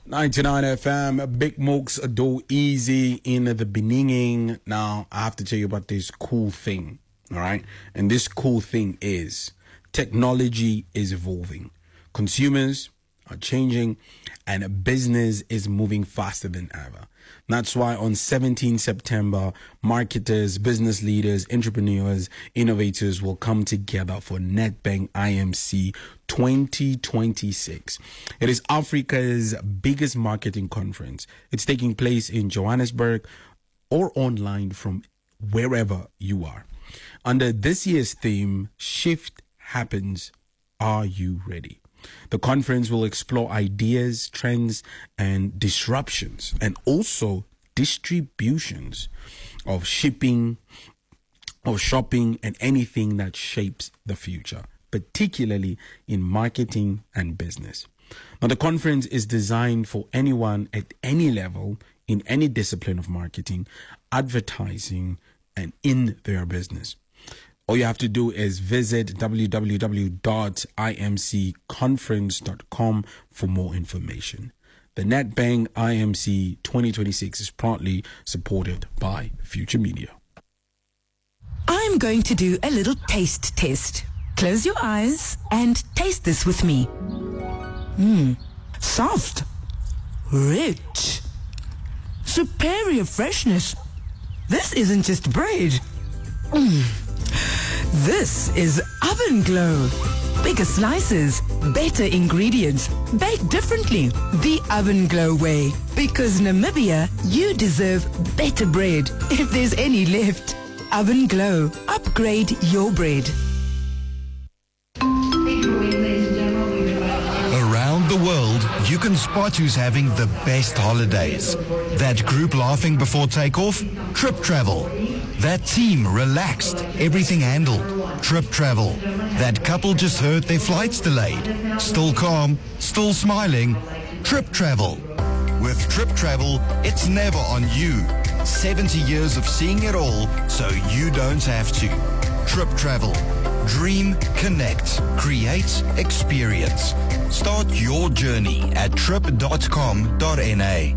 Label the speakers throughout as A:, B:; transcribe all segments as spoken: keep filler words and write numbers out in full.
A: ninety-nine F M, Big Mooks do easy in the beginning. Now, I have to tell you about this cool thing, all right? And this cool thing is technology is evolving. Consumers are changing and business is moving faster than ever. That's why on seventeenth September, marketers, business leaders, entrepreneurs, innovators will come together for Nedbank I M C twenty twenty-six. It is Africa's biggest marketing conference. It's taking place in Johannesburg or online from wherever you are. Under this year's theme, Shift Happens, Are You Ready? The conference will explore ideas, trends, and disruptions, and also distributions of shipping, of shopping, and anything that shapes the future, particularly in marketing and business. Now, the conference is designed for anyone at any level, in any discipline of marketing, advertising, and in their business. All you have to do is visit w w w dot i m c conference dot com for more information. The Nedbank I M C twenty twenty-six is proudly supported by Future Media.
B: I'm going to do a little taste test. Close your eyes and taste this with me. Mmm, soft, rich, superior freshness. This isn't just bread. Mmm. This is Oven Glow. Bigger slices, better ingredients, baked differently. The Oven Glow way. Because Namibia, you deserve better bread. If there's any left. Oven Glow. Upgrade your bread.
C: Around the world, you can spot who's having the best holidays. That group laughing before takeoff? Trip Travel. That team relaxed, everything handled. Trip Travel. That couple just heard their flights delayed. Still calm, still smiling. Trip Travel. With Trip Travel, it's never on you. seventy years of seeing it all, so you don't have to. Trip Travel. Dream, connect, create, experience. Start your journey at trip dot com dot n a.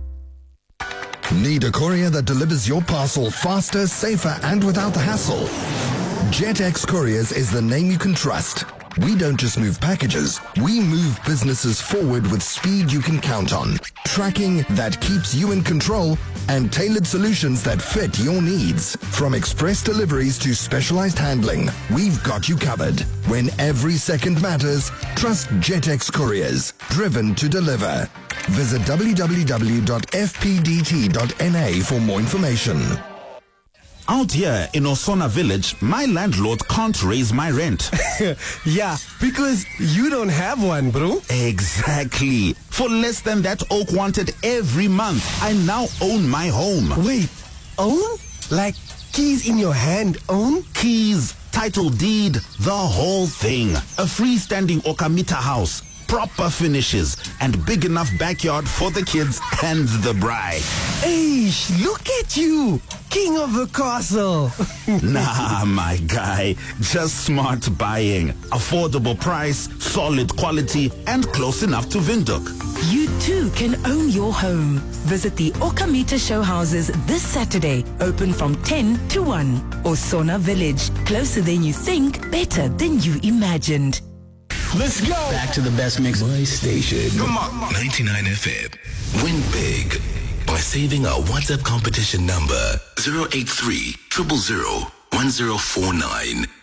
D: Need a courier that delivers your parcel faster, safer, and without the hassle? JetX Couriers is the name you can trust. We don't just move packages, we move businesses forward with speed you can count on. Tracking that keeps you in control and tailored solutions that fit your needs. From express deliveries to specialized handling, we've got you covered. When every second matters, trust JetX Couriers, driven to deliver. Visit w w w dot f p d t dot n a for more information.
E: Out here in Osona Village, my landlord can't raise my rent.
F: Yeah, because you don't have one, bro.
E: Exactly. For less than that Oak wanted every month, I now own my home.
F: Wait, own? Like keys in your hand, own?
E: Keys, title deed, the whole thing. A freestanding Okamita house, proper finishes, and big enough backyard for the kids and the bride.
F: Hey, look at you, king of the castle.
E: Nah, my guy, just smart buying. Affordable price, solid quality, and close enough to Windhoek.
B: You too can own your home. Visit the Okamita show houses this Saturday, open from ten to one. Osona Village, closer than you think, better than you imagined.
F: Let's go.
G: Back to the best mix.
H: My station.
F: Come on.
H: ninety-nine F M. Win big by saving our WhatsApp competition number zero eight three, zero zero zero, one zero four nine.